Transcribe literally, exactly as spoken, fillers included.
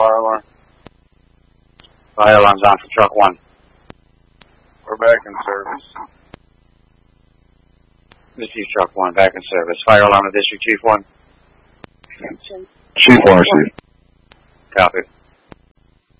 fire alarm. Fire alarm's on for truck one. We're back in service. This is truck one, back in service. Fire alarm to district chief one. Attention. Chief one, Chief. Copy.